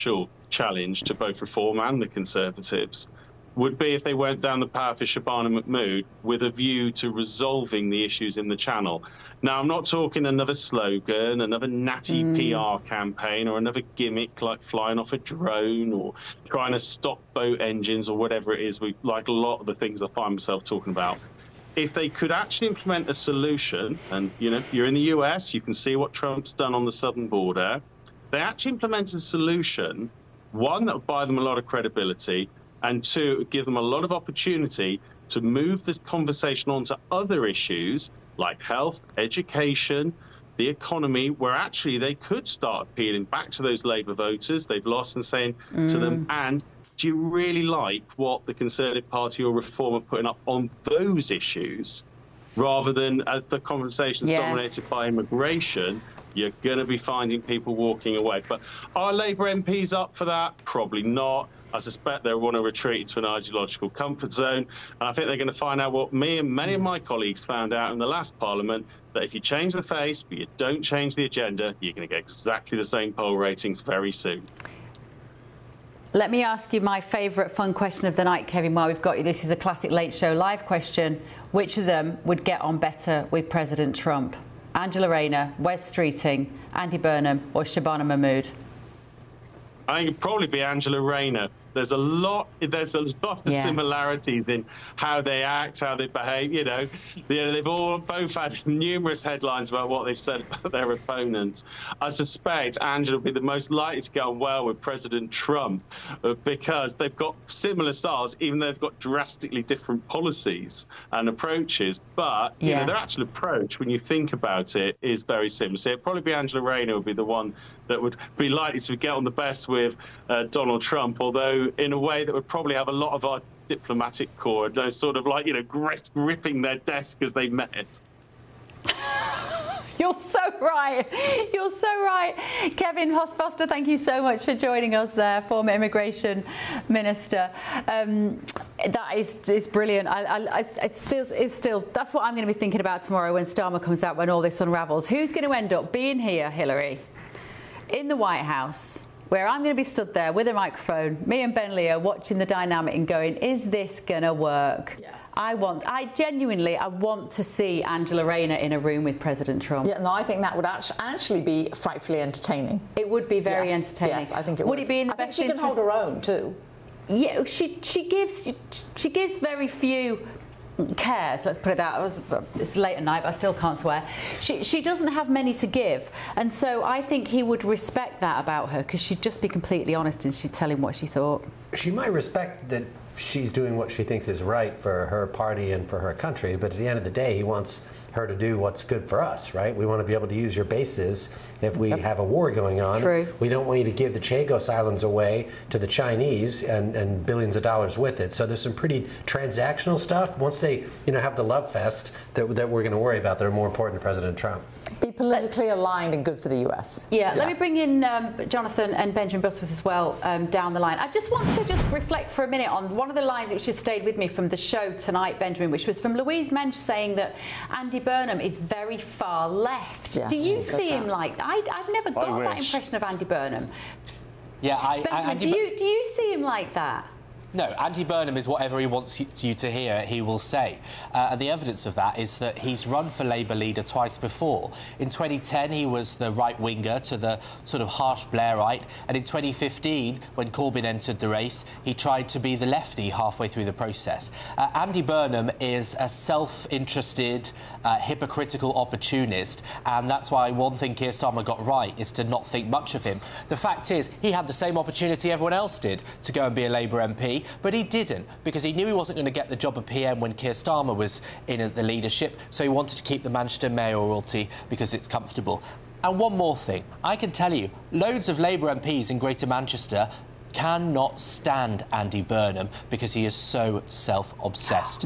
challenge to both Reform and the Conservatives would be if they went down the path of Shabana Mahmood with a view to resolving the issues in the Channel. Now, I'm not talking another slogan, another natty PR campaign, or another gimmick like flying off a drone or trying to stop boat engines or whatever it is, like a lot of the things I find myself talking about. If they could actually implement a solution, and you're in the US, you can see what Trump's done on the southern border. They actually implement a solution, one, that would buy them a lot of credibility, and two, give them a lot of opportunity to move the conversation on to other issues like health, education, the economy, where actually they could start appealing back to those Labour voters they've lost and saying to them, and do you really like what the Conservative Party or Reform are putting up on those issues, rather than the conversations dominated by immigration? You're going to be finding people walking away. But are Labour MPs up for that? Probably not. I suspect they'll want to retreat into an ideological comfort zone. And I think they're going to find out what me and many of my colleagues found out in the last Parliament, that if you change the face, but you don't change the agenda, you're going to get exactly the same poll ratings very soon. Let me ask you my favourite fun question of the night, Kevin, while we've got you. This is a classic Late Show Live question. Which of them would get on better with President Trump? Angela Rayner, Wes Streeting, Andy Burnham or Shabana Mahmood? I think it'd probably be Angela Rayner. There's a lot of similarities in how they act, how they behave. They've both had numerous headlines about what they've said about their opponents. I suspect Angela will be the most likely to get on well with President Trump because they've got similar styles, even though they've got drastically different policies and approaches. But their actual approach, when you think about it, is very similar. So it'd probably be Angela Rayner would be the one that would be likely to get on the best with Donald Trump, although in a way that would probably have a lot of our diplomatic corps, those sort of like, gripping their desk as they met. You're so right. You're so right. Kevin Foster, thank you so much for joining us there, former Immigration Minister. That is brilliant. It's still, that's what I'm going to be thinking about tomorrow when Starmer comes out, when all this unravels. Who's going to end up being here, Hillary, in the White House, where I'm going to be stood there with a microphone, me and Ben Leo watching the dynamic and going, is this going to work? Yes. I genuinely want to see Angela Rayner in a room with President Trump. Yeah, no, I think that would actually be frightfully entertaining. It would be very entertaining. Yes, I think it would. Would it be in the best interest? I think she can hold her own too. Yeah, she gives very few cares, let's put it that. It's late at night, but I still can't swear. She doesn't have many to give, and so I think he would respect that about her, because she'd just be completely honest and she'd tell him what she thought. She might respect that she's doing what she thinks is right for her party and for her country, but at the end of the day, he wants her to do what's good for us, right? We want to be able to use your bases if we have a war going on. True. We don't want you to give the Chagos Islands away to the Chinese and billions of dollars with it. So there's some pretty transactional stuff. Once they, have the love fest that we're going to worry about, that are more important to President Trump. Be politically aligned and good for the US. Yeah, let me bring in Jonathan and Benjamin Busworth as well down the line. I just want to reflect for a minute on one of the lines which has stayed with me from the show tonight, Benjamin, which was from Louise Mensch saying that Andy Burnham is very far left. Yes, do you see him like that? I've never got that impression of Andy Burnham. Yeah, Benjamin, do you see him like that? No, Andy Burnham is whatever he wants you to hear, he will say. And the evidence of that is that he's run for Labour leader twice before. In 2010, he was the right-winger to the sort of harsh Blairite. And in 2015, when Corbyn entered the race, he tried to be the lefty halfway through the process. Andy Burnham is a self-interested, hypocritical opportunist. And that's why one thing Keir Starmer got right is to not think much of him. The fact is, he had the same opportunity everyone else did to go and be a Labour MP. But he didn't, because he knew he wasn't going to get the job of PM when Keir Starmer was in the leadership, so he wanted to keep the Manchester mayoralty because it's comfortable. And one more thing, I can tell you, loads of Labour MPs in Greater Manchester cannot stand Andy Burnham because he is so self-obsessed.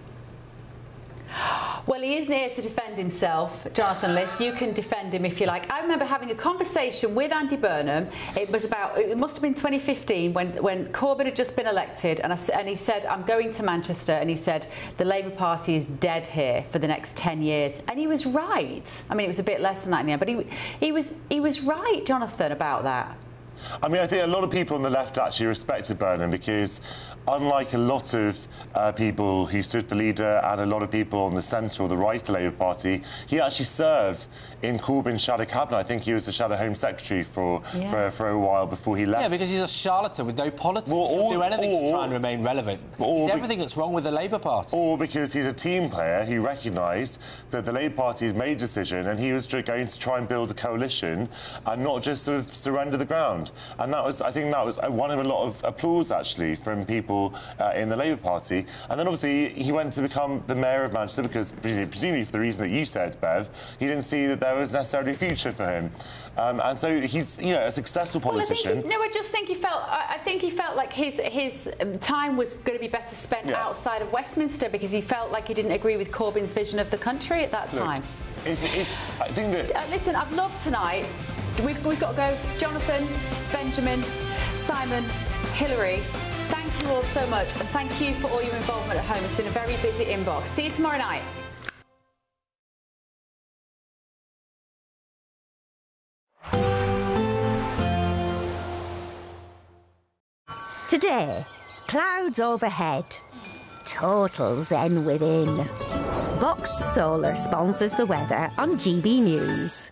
Well, he isn't here to defend himself, Jonathan Liss. You can defend him if you like. I remember having a conversation with Andy Burnham. It must have been 2015 when Corbyn had just been elected, and he said, I'm going to Manchester, and he said, the Labour Party is dead here for the next 10 years. And he was right. I mean, it was a bit less than that in the end, but he was right, Jonathan, about that. I mean, I think a lot of people on the left actually respected Burnham because, unlike a lot of people who stood for leader and a lot of people on the centre or the right of the Labour Party, he actually served in Corbyn's shadow cabinet. I think he was the shadow Home Secretary for a while before he left. Yeah, because he's a charlatan with no politics. He'll do anything to try and remain relevant. He's everything that's wrong with the Labour Party. Or because he's a team player who recognised that the Labour Party had made a decision and he was going to try and build a coalition and not just sort of surrender the ground. And that was, I think that was one of a lot of applause, actually, from people in the Labour Party. And then, obviously, he went to become the mayor of Manchester because, presumably for the reason that you said, Bev, he didn't see that there was necessarily a future for him. And so he's, you know, a successful politician. I just think he felt. I think he felt like his time was going to be better spent outside of Westminster because he felt like he didn't agree with Corbyn's vision of the country at that time. I think that. Listen, I've loved tonight. We've got to go. Jonathan, Benjamin, Simon, Hilary. Thank you all so much, and thank you for all your involvement at home. It's been a very busy inbox. See you tomorrow night. Today, clouds overhead, total zen within. Boxed Solar sponsors the weather on GB News.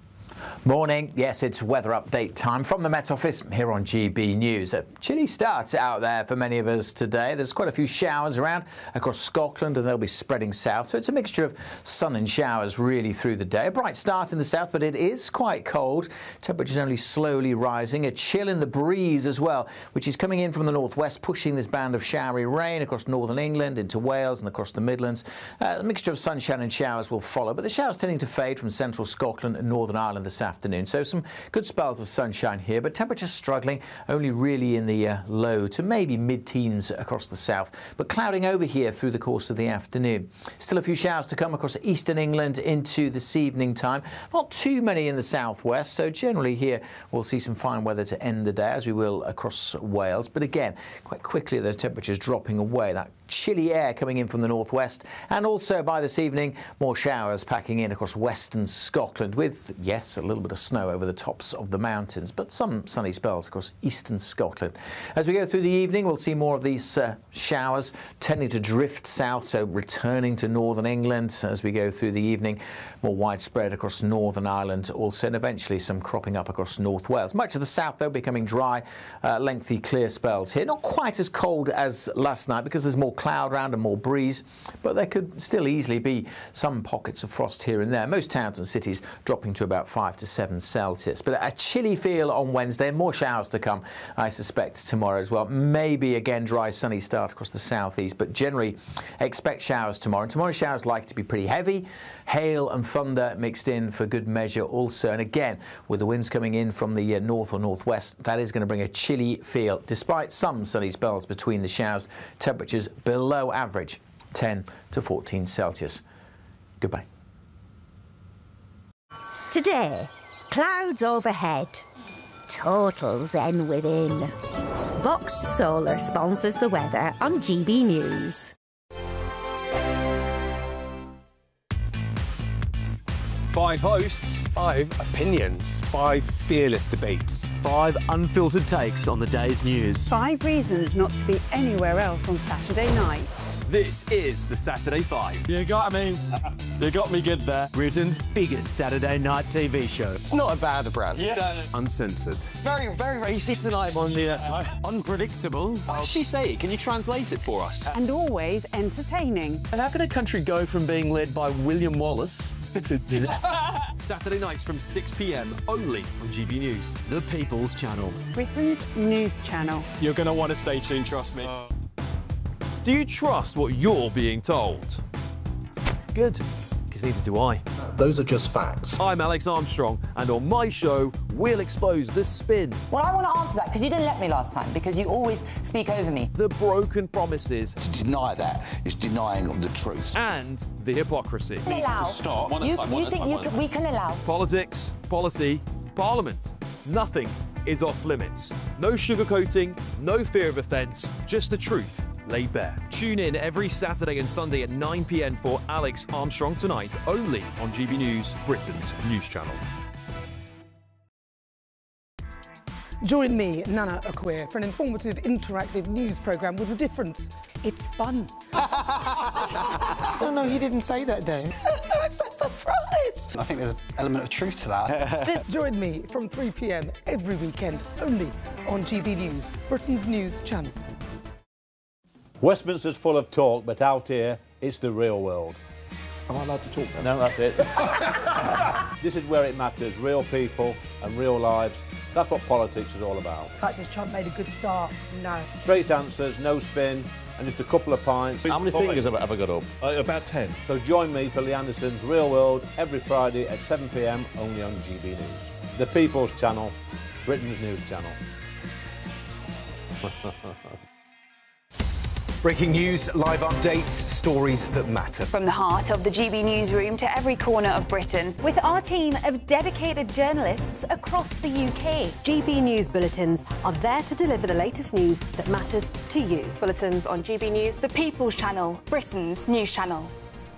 Morning. Yes, it's weather update time from the Met Office here on GB News. A chilly start out there for many of us today. There's quite a few showers around across Scotland and they'll be spreading south. So it's a mixture of sun and showers really through the day. A bright start in the south, but it is quite cold. Temperatures only slowly rising. A chill in the breeze as well, which is coming in from the northwest, pushing this band of showery rain across northern England into Wales and across the Midlands. A mixture of sunshine and showers will follow, but the showers tending to fade from central Scotland and Northern Ireland this afternoon. So some good spells of sunshine here, but temperatures struggling, only really in the low to maybe mid-teens across the south, but clouding over here through the course of the afternoon. Still a few showers to come across eastern England into this evening time. Not too many in the southwest, so generally here we'll see some fine weather to end the day, as we will across Wales. But again, quite quickly those temperatures dropping away. That chilly air coming in from the northwest, and also by this evening more showers packing in across western Scotland with, yes, a little bit of snow over the tops of the mountains, but some sunny spells across eastern Scotland. As we go through the evening, we'll see more of these showers tending to drift south, so returning to northern England as we go through the evening. More widespread across Northern Ireland also, and eventually some cropping up across North Wales. Much of the south, though, becoming dry, lengthy clear spells here. Not quite as cold as last night because there's more cloud around and more breeze, but there could still easily be some pockets of frost here and there. Most towns and cities dropping to about 5 to 7 Celsius. But a chilly feel on Wednesday, and more showers to come, I suspect, tomorrow as well. Maybe again dry, sunny start across the southeast, but generally expect showers tomorrow. And tomorrow's showers likely to be pretty heavy. Hail and thunder mixed in for good measure also. And again, with the winds coming in from the north or northwest, that is going to bring a chilly feel, despite some sunny spells between the showers. Temperatures below average, 10 to 14 Celsius. Goodbye. Today, clouds overhead, total zen within. Boxed Solar sponsors the weather on GB News. 5 hosts, 5 opinions, 5 fearless debates, 5 unfiltered takes on the day's news. 5 reasons not to be anywhere else on Saturday night. This is the Saturday 5. You got me good there. Britain's biggest Saturday night TV show. It's not a bad brand. Yeah. Uncensored. Very, very racy tonight. On the unpredictable. What did she say? Can you translate it for us? And always entertaining. And how can a country go from being led by William Wallace to Saturday nights from 6 p.m. only on GB News, the People's Channel. Britain's news channel. You're going to want to stay tuned, trust me. Do you trust what you're being told? Good, because neither do I. Those are just facts. I'm Alex Armstrong, and on my show, we'll expose the spin. Well, I want to answer that, because you didn't let me last time, because you always speak over me. The broken promises. To deny that is denying the truth. And the hypocrisy. We can allow. Stop. You think we can allow? Politics, policy, Parliament. Nothing is off limits. No sugarcoating, no fear of offence, just the truth laid bare. Tune in every Saturday and Sunday at 9 p.m. for Alex Armstrong Tonight, only on GB News, Britain's news channel. Join me, Nana Akweer, for an informative, interactive news programme with a difference. It's fun. No, he didn't say that, Dave. I'm so surprised. I think there's an element of truth to that. Join me from 3 p.m. every weekend, only on GB News, Britain's news channel. Westminster's full of talk, but out here, it's the real world. Am I allowed to talk now? No, that's it. This is where it matters, real people and real lives. That's what politics is all about. In fact, has Trump made a good start? No. Straight answers, no spin, and just a couple of pints. How many fingers have I got up? About 10. So join me for Lee Anderson's Real World every Friday at 7 p.m, only on GB News. The People's Channel, Britain's news channel. Breaking news, live updates, stories that matter. From the heart of the GB newsroom to every corner of Britain, with our team of dedicated journalists across the UK. GB News bulletins are there to deliver the latest news that matters to you. Bulletins on GB News, the People's Channel, Britain's news channel.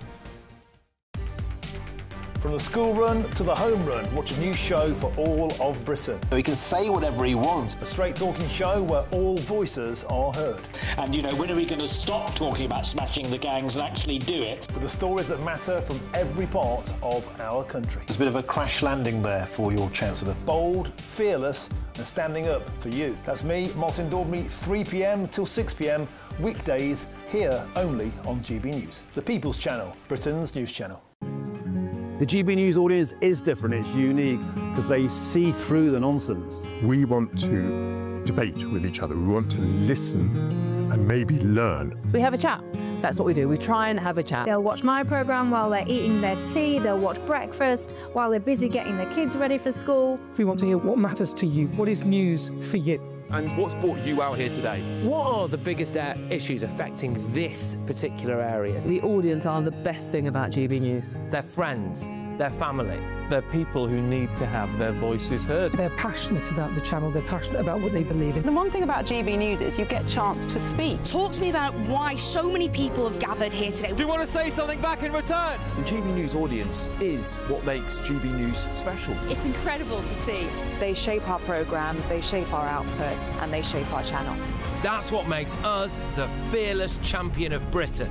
From the school run to the home run, watch a new show for all of Britain. He can say whatever he wants. A straight talking show where all voices are heard. And, you know, when are we going to stop talking about smashing the gangs and actually do it? With the stories that matter from every part of our country. There's a bit of a crash landing there for your Chancellor. Bold, fearless and standing up for you. That's me, Martin Daubney, 3 p.m. till 6 p.m, weekdays, here only on GB News. The People's Channel, Britain's news channel. The GB News audience is different, it's unique, because they see through the nonsense. We want to debate with each other, we want to listen and maybe learn. We have a chat, that's what we do, we try and have a chat. They'll watch my programme while they're eating their tea, they'll watch breakfast while they're busy getting their kids ready for school. We want to hear what matters to you, what is news for you. And what's brought you out here today? What are the biggest issues affecting this particular area? The audience are the best thing about GB News. Their friends, their family. They're people who need to have their voices heard. They're passionate about the channel, they're passionate about what they believe in. The one thing about GB News is you get a chance to speak. Talk to me about why so many people have gathered here today. Do you want to say something back in return? The GB News audience is what makes GB News special. It's incredible to see. They shape our programmes, they shape our output, and they shape our channel. That's what makes us the fearless champion of Britain.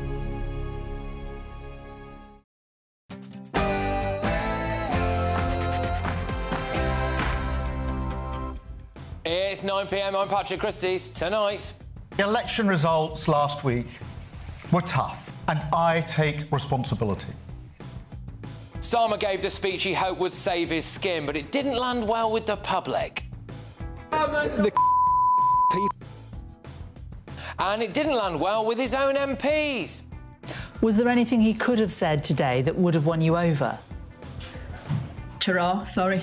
It's 9 p.m, I'm Patrick Christys. Tonight... The election results last week were tough, and I take responsibility. Starmer gave the speech he hoped would save his skin, but it didn't land well with the public. And it didn't land well with his own MPs. Was there anything he could have said today that would have won you over? Ta-ra, sorry.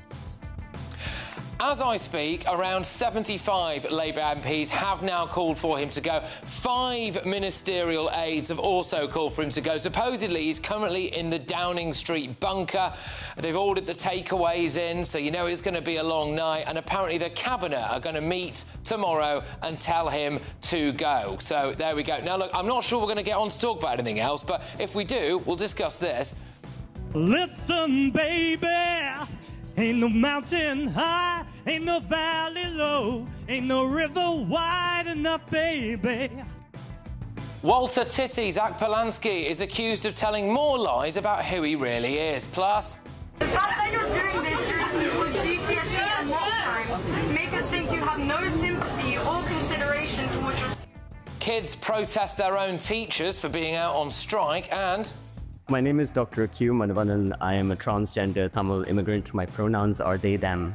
As I speak, around 75 Labour MPs have now called for him to go. 5 ministerial aides have also called for him to go. Supposedly, he's currently in the Downing Street bunker. They've ordered the takeaways in, so you know it's going to be a long night. And apparently the Cabinet are going to meet tomorrow and tell him to go. So there we go. Now, look, I'm not sure we're going to get on to talk about anything else, but if we do, we'll discuss this. Listen, baby. Ain't no mountain high, ain't no valley low, ain't no river wide enough, baby. Walter Titty, Zach Polanski, is accused of telling more lies about who he really is. Plus... The fact that you're doing this during with GCSE and mock times make us think you have no sympathy or consideration towards your... Kids protest their own teachers for being out on strike and... My name is Dr. Q Madhavanan. I am a transgender Tamil immigrant. My pronouns are they, them.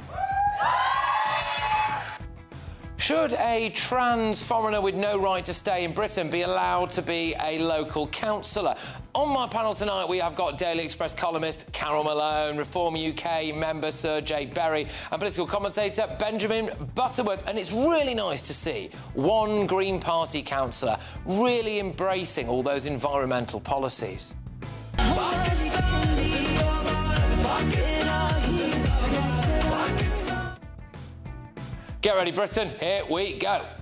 Should a trans foreigner with no right to stay in Britain be allowed to be a local councillor? On my panel tonight, we have got Daily Express columnist Carol Malone, Reform UK member Sir Jake Berry, and political commentator Benjamin Butterworth. And it's really nice to see one Green Party councillor really embracing all those environmental policies. Get ready, Britain. Here we go.